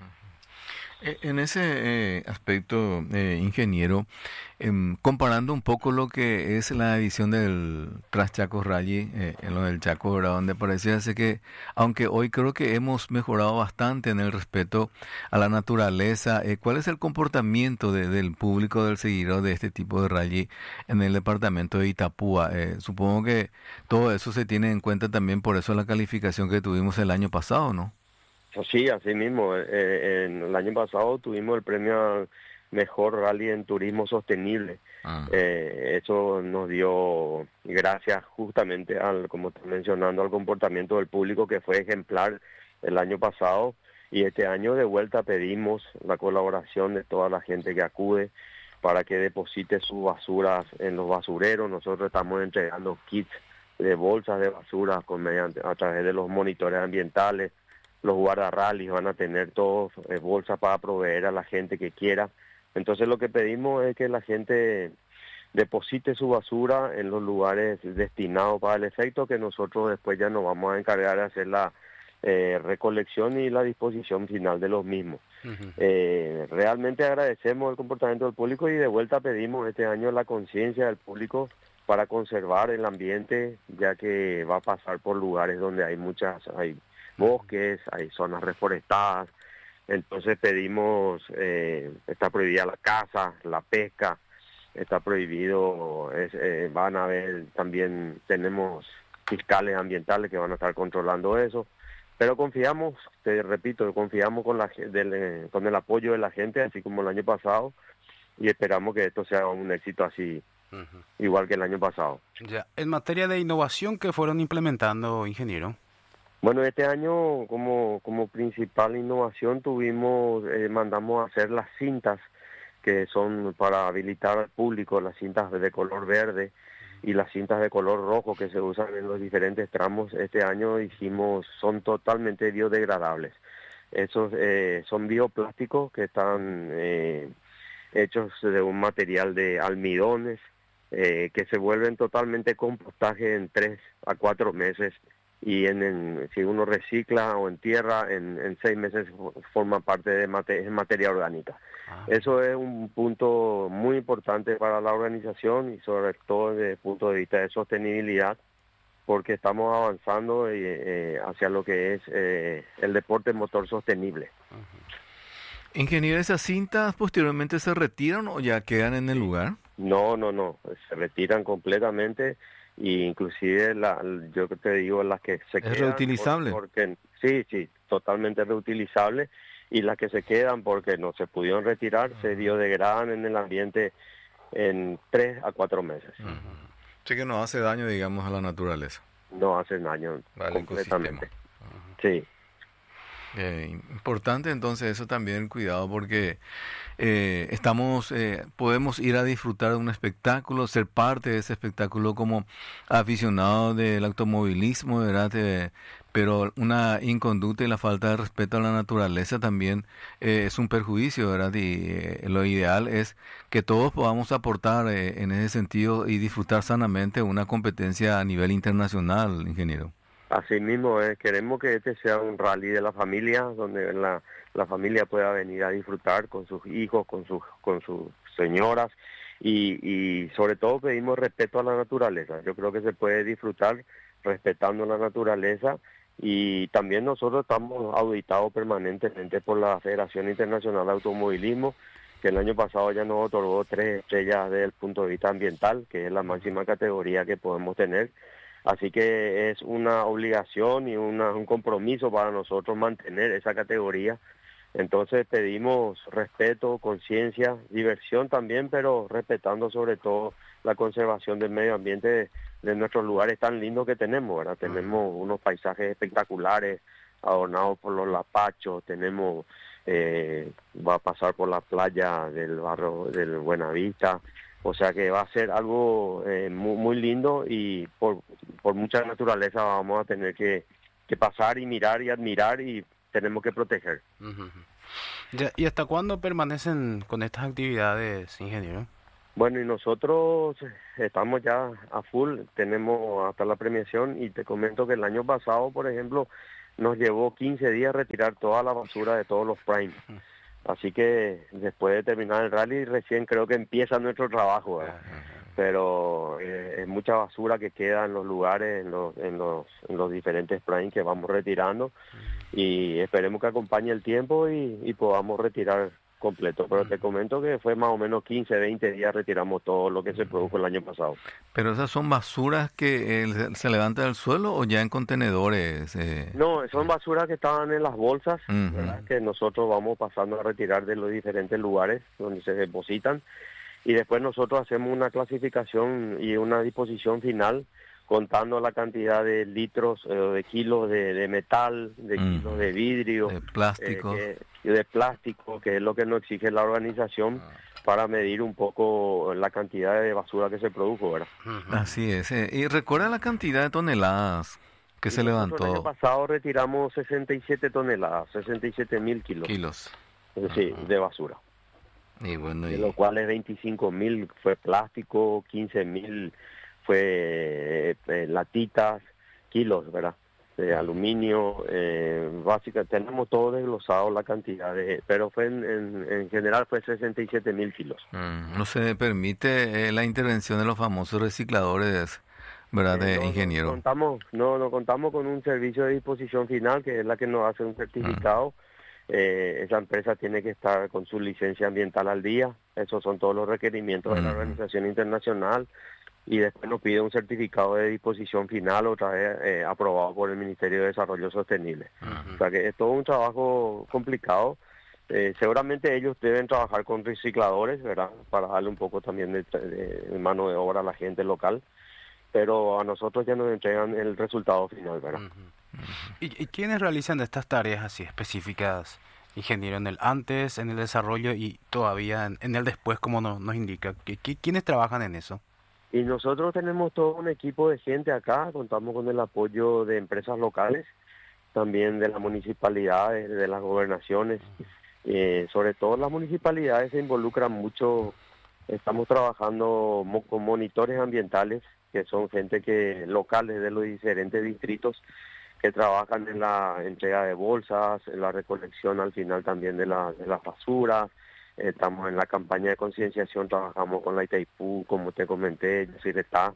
En ese eh, aspecto, eh, ingeniero, eh, comparando un poco lo que es la edición del Traschaco Rally, eh, en lo del Chaco, ¿verdad? Donde parecía ser que, aunque hoy creo que hemos mejorado bastante en el respeto a la naturaleza, eh, ¿cuál es el comportamiento de, del público, del seguidor de este tipo de rally en el departamento de Itapúa? Eh, supongo que todo eso se tiene en cuenta también, por eso la calificación que tuvimos el año pasado, ¿no? Sí, así mismo. Eh, en el año pasado tuvimos el premio Mejor Rally en Turismo Sostenible. Ah. Eh, eso nos dio gracias justamente al, como está mencionando, al comportamiento del público que fue ejemplar el año pasado y este año de vuelta pedimos la colaboración de toda la gente que acude para que deposite sus basuras en los basureros. Nosotros estamos entregando kits de bolsas de basura con mediante a través de los monitores ambientales. Los guardarrallies van a tener todos eh, bolsas para proveer a la gente que quiera. Entonces lo que pedimos es que la gente deposite su basura en los lugares destinados para el efecto, que nosotros después ya nos vamos a encargar de hacer la eh, recolección y la disposición final de los mismos. Uh-huh. Eh, realmente agradecemos el comportamiento del público y de vuelta pedimos este año la conciencia del público para conservar el ambiente, ya que va a pasar por lugares donde hay muchas... hay bosques, hay zonas reforestadas, entonces pedimos, eh, está prohibida la caza, la pesca, está prohibido, es, eh, van a haber también, tenemos fiscales ambientales que van a estar controlando eso, pero confiamos, te repito, confiamos con, la, del, con el apoyo de la gente, así como el año pasado, y esperamos que esto sea un éxito así, uh-huh. igual que el año pasado. Ya. En materia de innovación, ¿qué fueron implementando, ingeniero? Bueno, este año como como principal innovación tuvimos, eh, mandamos a hacer las cintas que son para habilitar al público, las cintas de color verde y las cintas de color rojo que se usan en los diferentes tramos. Este año hicimos, son totalmente biodegradables. Esos eh, son bioplásticos que están eh, hechos de un material de almidones eh, que se vuelven totalmente compostaje en tres a cuatro meses. Y en, en, si uno recicla o entierra, en, en seis meses forma parte de mate, materia orgánica. Ah. Eso es un punto muy importante para la organización y sobre todo desde el punto de vista de sostenibilidad, porque estamos avanzando eh, eh, hacia lo que es eh, el deporte motor sostenible. Ingeniero, ¿esas cintas posteriormente se retiran o ya quedan en el lugar? No, no, no, se retiran completamente y inclusive la, yo te digo las que se ¿Es quedan reutilizable? por- porque sí, sí, totalmente reutilizable, y las que se quedan porque no se pudieron retirar se biodegradan en el ambiente en tres a cuatro meses. Así que no hace daño, digamos, a la naturaleza. No hacen daño Vale, completamente. Sí. Eh, importante entonces eso también, cuidado, porque eh, estamos, eh, podemos ir a disfrutar de un espectáculo, ser parte de ese espectáculo como aficionado del automovilismo, ¿verdad? Eh, pero una inconducta y la falta de respeto a la naturaleza también eh, es un perjuicio, ¿verdad? Y eh, lo ideal es que todos podamos aportar eh, en ese sentido y disfrutar sanamente una competencia a nivel internacional, ingeniero. Así mismo es, queremos que este sea un rally de la familia, donde la, la familia pueda venir a disfrutar con sus hijos, con sus, con sus señoras, y, y sobre todo pedimos respeto a la naturaleza. Yo creo que se puede disfrutar respetando la naturaleza, y también nosotros estamos auditados permanentemente por la Federación Internacional de Automovilismo, que el año pasado ya nos otorgó tres estrellas desde el punto de vista ambiental, que es la máxima categoría que podemos tener. Así que es una obligación y una, un compromiso para nosotros mantener esa categoría. Entonces pedimos respeto, conciencia, diversión también, pero respetando sobre todo la conservación del medio ambiente de, de nuestros lugares tan lindos que tenemos, ¿verdad? Tenemos unos paisajes espectaculares adornados por los lapachos, tenemos, eh, va a pasar por la playa del barrio del Buenavista. O sea que va a ser algo eh, muy, muy lindo, y por, por mucha naturaleza vamos a tener que, que pasar y mirar y admirar, y tenemos que proteger. Uh-huh. Ya, ¿y hasta cuándo permanecen con estas actividades, ingeniero? Bueno, y nosotros estamos ya a full, tenemos hasta la premiación, y te comento que el año pasado, por ejemplo, nos llevó quince días retirar toda la basura de todos los primes. Así que después de terminar el rally recién creo que empieza nuestro trabajo, ¿verdad? Pero eh, es mucha basura que queda en los lugares, en los, en los, en los diferentes primes que vamos retirando, y esperemos que acompañe el tiempo y, y podamos retirar completo. Pero te comento que fue más o menos quince, veinte días retiramos todo lo que se produjo el año pasado. ¿Pero esas son basuras que eh, se levantan del suelo o ya en contenedores? Eh? No, son basuras que estaban en las bolsas, Uh-huh. ¿verdad? Que nosotros vamos pasando a retirar de los diferentes lugares donde se depositan, y después nosotros hacemos una clasificación y una disposición final contando la cantidad de litros, eh, de kilos de, de metal, de Uh-huh. kilos de vidrio, de plástico, eh, que, de plástico, que es lo que nos exige la organización uh-huh. para medir un poco la cantidad de basura que se produjo, ¿verdad? Uh-huh. Así es. Eh, y recuerda la cantidad de toneladas que y se levantó. El año pasado retiramos sesenta y siete toneladas, sesenta y siete mil kilos. Kilos. Sí, uh-huh. de basura. Y bueno, y... De lo cual veinticinco mil fue plástico, quince mil fue eh, eh, latitas, kilos, ¿verdad? De aluminio, eh, básicamente tenemos todo desglosado la cantidad de, pero fue en, en, en general fue sesenta y siete mil kilos. Mm, no se permite eh, la intervención de los famosos recicladores, ¿verdad, de eh, no, ingeniero? No contamos, no, no contamos con un servicio de disposición final, que es la que nos hace un certificado. Mm. Eh, esa empresa tiene que estar con su licencia ambiental al día. Esos son todos los requerimientos mm. de la Organización Internacional. Y después nos pide un certificado de disposición final, otra vez eh, aprobado por el Ministerio de Desarrollo Sostenible. Uh-huh. O sea que es todo un trabajo complicado. Eh, seguramente ellos deben trabajar con recicladores, ¿verdad? Para darle un poco también de, de, de mano de obra a la gente local. Pero a nosotros ya nos entregan el resultado final, ¿verdad? Uh-huh. Uh-huh. ¿Y, ¿Y quiénes realizan estas tareas así específicas, ingeniero, en el antes, en el desarrollo y todavía en, en el después, como nos, nos indica? ¿Qui, ¿Quiénes trabajan en eso? Y nosotros tenemos todo un equipo de gente acá, contamos con el apoyo de empresas locales, también de las municipalidades, de las gobernaciones. Eh, sobre todo las municipalidades se involucran mucho, estamos trabajando mo- con monitores ambientales, que son gente que locales de los diferentes distritos, que trabajan en la entrega de bolsas, en la recolección al final también de, la, de las basuras. Estamos en la campaña de concienciación, trabajamos con la Itaipú, como te comenté, Ciretá,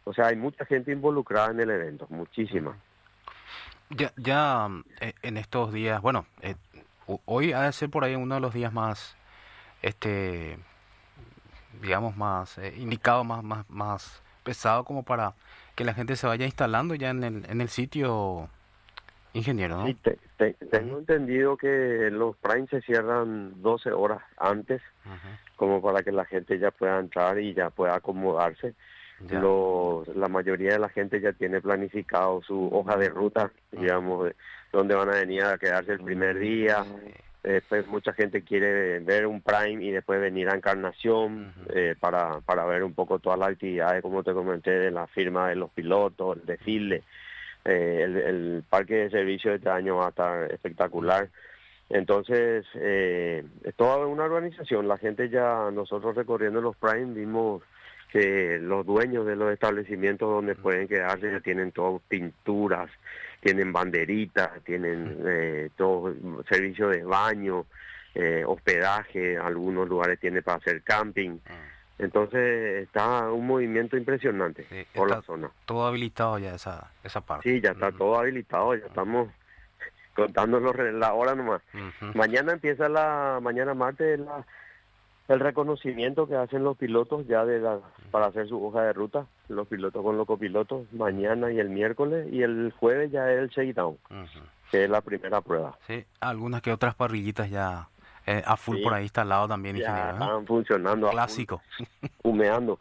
O sea, hay mucha gente involucrada en el evento, muchísima. Ya, ya eh, en estos días, bueno, eh, hoy ha de ser por ahí uno de los días más, este, digamos, más eh, indicado, más, más, más pesado como para que la gente se vaya instalando ya en el, en el sitio, ingeniero, ¿no? Sí, te, te, tengo entendido que los Prime se cierran doce horas antes, uh-huh. como para que la gente ya pueda entrar y ya pueda acomodarse. Ya. Los, la mayoría de la gente ya tiene planificado su hoja de ruta, uh-huh. digamos, de dónde van a venir a quedarse el primer día. Después mucha gente quiere ver un Prime y después venir a Encarnación uh-huh. eh, para, para ver un poco todas las actividades, como te comenté, de la firma de los pilotos, el desfile. Eh, el, el parque de servicio de este año va a estar espectacular. Entonces, eh, es toda una organización. La gente ya, nosotros recorriendo los Prime, vimos que los dueños de los establecimientos donde pueden quedarse ya tienen todo pinturas, tienen banderitas, tienen eh, todo servicio de baño, eh, hospedaje, algunos lugares tienen para hacer camping. Entonces está un movimiento impresionante sí, por la zona. Todo habilitado ya esa esa parte. Sí, ya está uh-huh. todo habilitado, ya uh-huh. estamos contando los, la hora nomás. Uh-huh. Mañana empieza la, mañana martes la, el reconocimiento que hacen los pilotos ya de la, para hacer su hoja de ruta, los pilotos con los copilotos, mañana y el miércoles, y el jueves ya es el shakedown, uh-huh. que es la primera prueba. Sí, algunas que otras parrillitas ya... Eh, a full sí, por ahí instalado también, ya ingeniero. Están ¿eh? funcionando. Clásico. Full, humeando.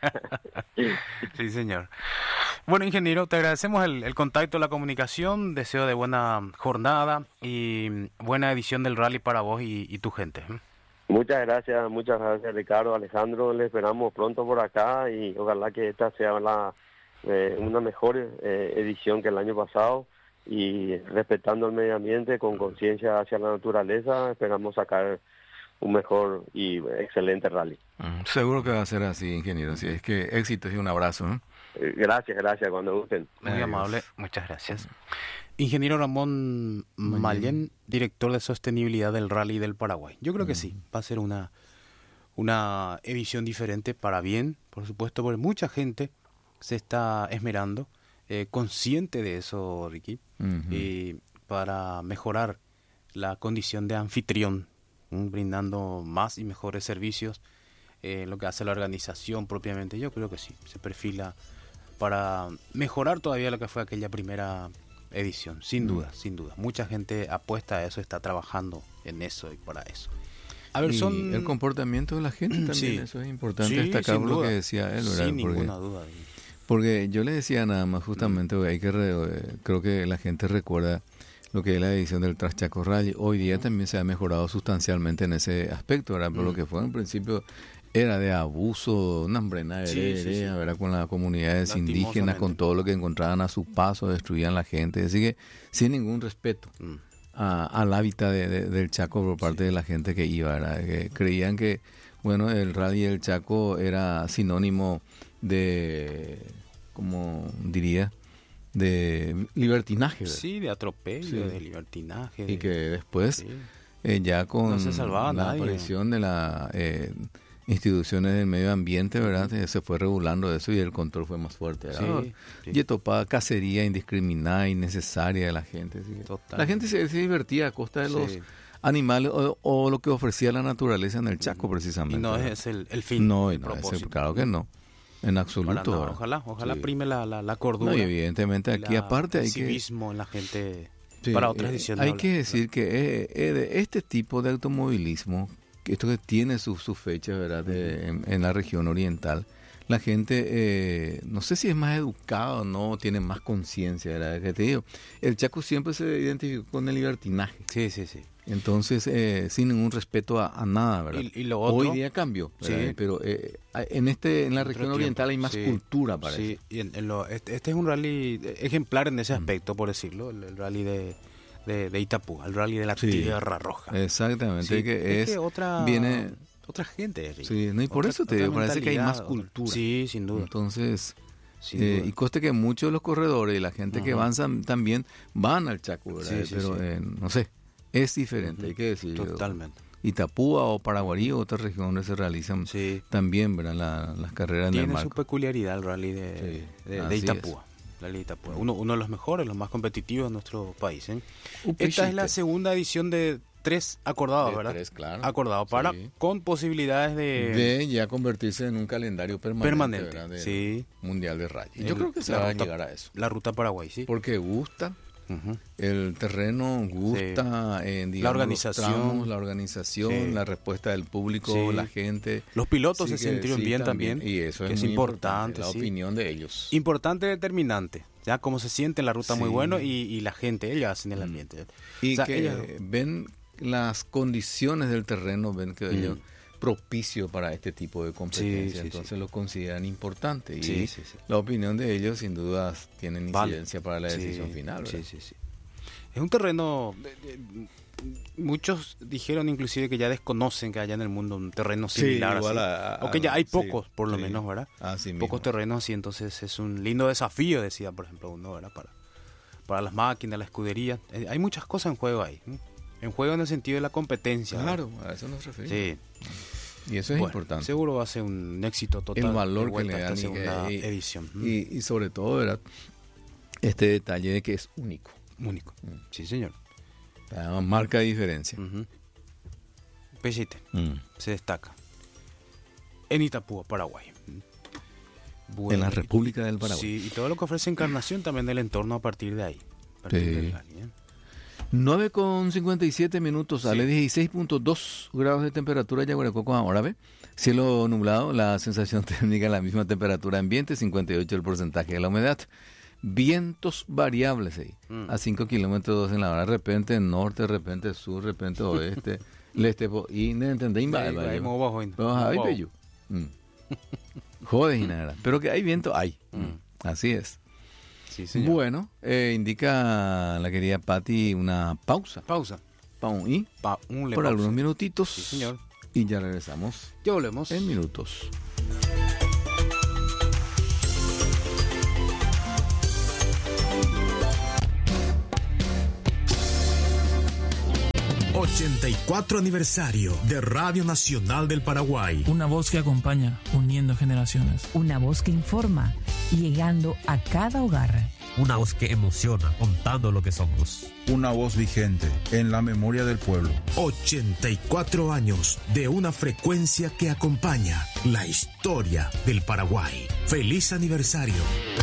Sí, señor. Bueno, ingeniero, te agradecemos el, el contacto, la comunicación. Deseo de buena jornada y buena edición del rally para vos y, y tu gente. ¿eh? Muchas gracias, muchas gracias, Ricardo, Alejandro. Le esperamos pronto por acá y ojalá que esta sea la, eh, una mejor eh, edición que el año pasado. Y respetando el medio ambiente, con conciencia hacia la naturaleza, esperamos sacar un mejor y excelente rally. Mm, seguro que va a ser así, ingeniero. Así es que éxitos y un abrazo. ¿eh? Eh, gracias, gracias, cuando gusten. Muy Adiós. Amable, muchas gracias. Ingeniero Ramón Mallén, director de sostenibilidad del Rally del Paraguay. Yo creo que sí, va a ser una, una edición diferente para bien, por supuesto, porque mucha gente se está esmerando. Eh, consciente de eso, Ricky, uh-huh. y para mejorar la condición de anfitrión, ¿m? brindando más y mejores servicios, eh, lo que hace la organización propiamente. Yo creo que sí, se perfila para mejorar todavía lo que fue aquella primera edición, sin duda, uh-huh. sin duda. Mucha gente apuesta a eso, está trabajando en eso y para eso. A ver, y son... el comportamiento de la gente también, sí. eso es importante sí, destacar lo que decía él, ¿verdad? Sin Porque... ninguna duda. Porque yo le decía nada más justamente, hay que re, creo que la gente recuerda lo que es la edición del Traschaco Rally. Hoy día también se ha mejorado sustancialmente en ese aspecto, ¿verdad? Pero mm. lo que fue en principio era de abuso, una hambrenada, sí, sí, sí. ¿verdad? Con las comunidades indígenas, con todo lo que encontraban a su paso, destruían la gente. Así que sin ningún respeto mm. a, al hábitat de, de, del Chaco por parte sí. de la gente que iba, ¿verdad? Que creían que, bueno, el Rally del Chaco era sinónimo de, como diría, de libertinaje, ¿verdad? Sí, de atropello, sí. de libertinaje. Y que después, sí. eh, ya con no se salvaba la nadie. aparición de las eh, instituciones del medio ambiente, ¿verdad? Eh, se fue regulando eso y el control fue más fuerte, ¿verdad? Sí, sí. Y topada cacería indiscriminada, innecesaria de la gente. Así que la gente se, se divertía a costa de los... Sí. animales o, o lo que ofrecía la naturaleza en el Chaco, precisamente. Y no ¿verdad? es el, el fin. No, el no es el, claro que no. En absoluto. Ojalá, ojalá sí. prime la, la, la cordura. No, y evidentemente aquí aparte hay que... El civismo en la gente sí, para otras ediciones. Eh, hay que decir que eh, eh, este tipo de automovilismo, esto que tiene sus su fechas, ¿verdad? De, en, en la región oriental, la gente, eh, no sé si es más educada o no, tiene más conciencia, ¿verdad? Que te digo, el Chaco siempre se identificó con el libertinaje. Sí, sí, sí. Entonces, eh, sin ningún respeto a, a nada, ¿verdad? Y, y lo otro, hoy día cambió, sí. pero eh, en este en la región tiempo, oriental hay más sí. cultura, parece. Sí, y en, en lo, este, este es un rally ejemplar en ese aspecto, mm. por decirlo, el, el rally de, de, de Itapú, el rally de la sí. Tierra Roja. Exactamente, sí. que es, es que otra, viene... otra gente. Sí, no, y por otra, eso te digo, parece que hay más cultura. Sí, sin duda. Entonces... Eh, y coste que muchos de los corredores y la gente uh-huh. que avanzan también van al Chaco, ¿verdad? Sí, sí, pero sí. Eh, no sé, es diferente, uh-huh. hay que decirlo. Totalmente. Itapúa o Paraguarí, otra región donde se realizan sí. también, ¿verdad? La, las carreras en el marco. Tiene su peculiaridad el rally de, sí, de, de Itapúa. Rally de Itapúa. Uno, uno de los mejores, los más competitivos de nuestro país. ¿eh? Esta es la segunda edición de tres acordados, de ¿verdad? Tres, claro. Acordado para, sí. con posibilidades de... De ya convertirse en un calendario permanente, permanente ¿verdad? De sí. Mundial de Rally. Y yo creo que se va a llegar a eso. La ruta Paraguay, sí. Porque gusta, uh-huh. el terreno gusta, sí. eh, digamos, la organización, los tramos, la organización, sí. la respuesta del público, sí. la gente. Los pilotos sí, se sintieron sí, bien también. también. Y eso que es, es muy importante, importante, la sí. opinión de ellos. Importante, determinante. Ya cómo se siente en la ruta, sí. muy bueno, y, y la gente, ellos hacen el ambiente. Y o sea, que ellos... ven las condiciones del terreno, ven que mm. ellos propicio para este tipo de competencia, sí, sí, entonces sí. lo consideran importante y sí, sí, sí. la opinión de ellos sin duda tiene incidencia vale. para la decisión sí, final. Sí, sí, sí. Es un terreno, muchos dijeron inclusive que ya desconocen que haya en el mundo un terreno similar, sí, así. A, a, o que ya hay pocos, sí, por lo sí. menos, ¿verdad? Así pocos mismo. terrenos así, entonces es un lindo desafío, decía por ejemplo uno, ¿verdad? Para, para las máquinas, la escudería, eh, hay muchas cosas en juego ahí, ¿eh? En juego en el sentido de la competencia. Claro, ¿verdad? A eso nos referimos. Sí. Y eso es bueno, importante. Seguro va a ser un éxito total. El valor que le dan esta segunda y, edición. Y, y sobre todo, ¿verdad? Este detalle de que es único. Único. Mm. Sí, señor. La marca de diferencia. Uh-huh. Pechite. Mm. Se destaca. En Itapúa, Paraguay. Bueno, en la República del Paraguay. Sí, y todo lo que ofrece Encarnación también del entorno a partir de ahí. A partir sí. del rally, ¿eh? nueve con cincuenta y siete minutos, sale sí. dieciséis punto dos grados de temperatura Yaguarecoco ahora, ¿ve? Cielo nublado, la sensación térmica la misma temperatura ambiente, cincuenta y ocho el porcentaje de la humedad. Vientos variables ahí, mm. a cinco kilómetros en la hora, de repente norte, de repente sur, de repente oeste, este, y no entendéis, joder, y nada, pero que hay viento, hay, mm. así es. Sí, señor. Bueno, eh, indica la querida Patti una pausa. Pausa. Pa un y pa un por pausa. algunos minutitos. Sí, señor. Y ya regresamos. Ya volvemos. En minutos. ochenta y cuatro aniversario de Radio Nacional del Paraguay. Una voz que acompaña, uniendo generaciones. Una voz que informa, llegando a cada hogar. Una voz que emociona, contando lo que somos. Una voz vigente en la memoria del pueblo. ochenta y cuatro años de una frecuencia que acompaña la historia del Paraguay. ¡Feliz aniversario!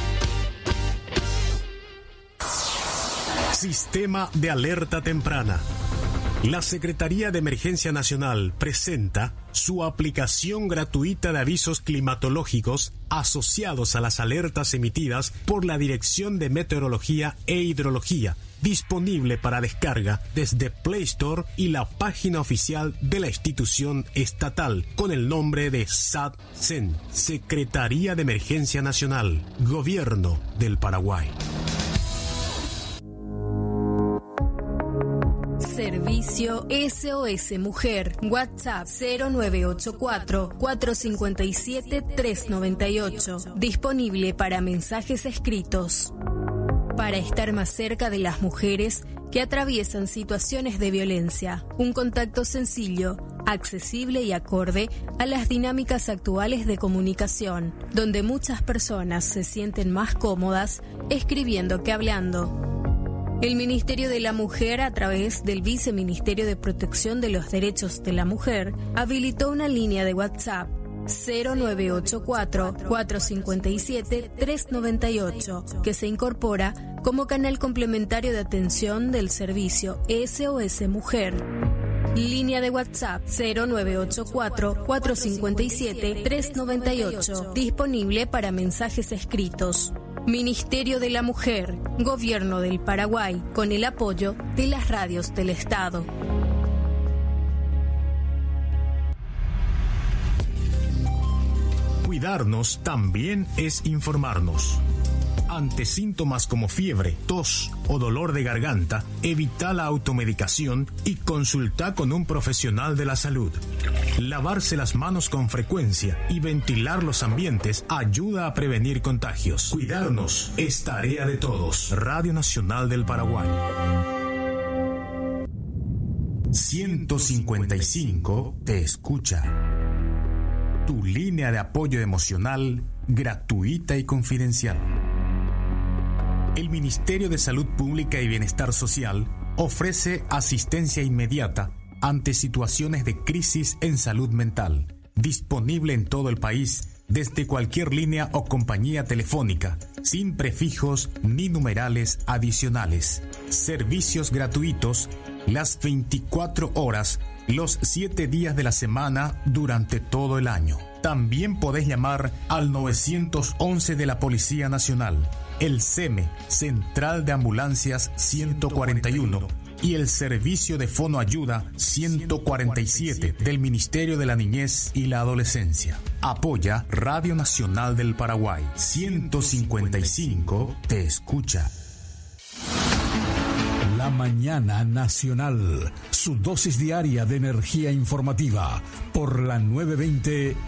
Sistema de alerta temprana. La Secretaría de Emergencia Nacional presenta su aplicación gratuita de avisos climatológicos asociados a las alertas emitidas por la Dirección de Meteorología e Hidrología, disponible para descarga desde Play Store y la página oficial de la institución estatal con el nombre de SATCEN, Secretaría de Emergencia Nacional, Gobierno del Paraguay. Servicio S O S Mujer. WhatsApp cero nueve ocho cuatro, cuatro cinco siete, tres nueve ocho. Disponible para mensajes escritos. Para estar más cerca de las mujeres que atraviesan situaciones de violencia. Un contacto sencillo, accesible y acorde a las dinámicas actuales de comunicación, donde muchas personas se sienten más cómodas escribiendo que hablando. El Ministerio de la Mujer, a través del Viceministerio de Protección de los Derechos de la Mujer, habilitó una línea de WhatsApp cero nueve ocho cuatro, cuatro cinco siete, tres nueve ocho, que se incorpora como canal complementario de atención del servicio S O S Mujer. Línea de WhatsApp cero nueve ocho cuatro, cuatro cinco siete, tres nueve ocho, disponible para mensajes escritos. Ministerio de la Mujer, Gobierno del Paraguay, con el apoyo de las radios del Estado. Cuidarnos también es informarnos. Ante síntomas como fiebre, tos o dolor de garganta, evita la automedicación y consulta con un profesional de la salud. Lavarse las manos con frecuencia y ventilar los ambientes ayuda a prevenir contagios. Cuidarnos es tarea de todos. Radio Nacional del Paraguay. ciento cincuenta y cinco te escucha. Tu línea de apoyo emocional gratuita y confidencial. El Ministerio de Salud Pública y Bienestar Social ofrece asistencia inmediata ante situaciones de crisis en salud mental, disponible en todo el país desde cualquier línea o compañía telefónica, sin prefijos ni numerales adicionales. Servicios gratuitos las veinticuatro horas, los siete días de la semana durante todo el año. También podés llamar al nueve once de la Policía Nacional, el C E M E, Central de Ambulancias ciento cuarenta y uno, y el Servicio de Fono Ayuda ciento cuarenta y siete del Ministerio de la Niñez y la Adolescencia. Apoya Radio Nacional del Paraguay. ciento cincuenta y cinco te escucha. La Mañana Nacional, su dosis diaria de energía informativa por la nueve veinte